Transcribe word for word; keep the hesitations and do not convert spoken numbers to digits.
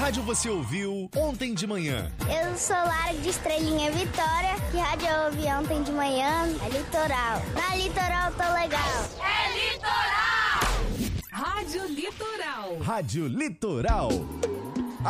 rádio você ouviu ontem de manhã? Eu sou Lara de Estrelinha Vitória. Que rádio eu ouvi ontem de manhã? É Litoral. Na Litoral tô legal. É Litoral! Rádio Litoral. Rádio Litoral.